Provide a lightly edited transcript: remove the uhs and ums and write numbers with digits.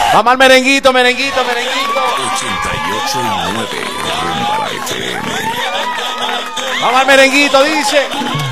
Vamos al merenguito, merenguito, merenguito. 88.9 Rumba la FM. Vamos al merenguito, dice.